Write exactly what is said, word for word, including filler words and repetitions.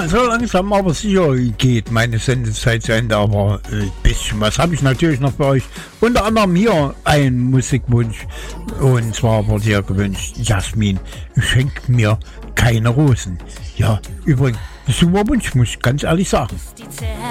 Ja, so langsam aber sicher geht meine Sendezeit zu Ende, aber ein äh, bisschen was habe ich natürlich noch für euch. Unter anderem hier ein Musikwunsch, und zwar wurde hier gewünscht, Jasmin, schenk mir keine Rosen. Ja, übrigens, super Wunsch, muss ich ganz ehrlich sagen.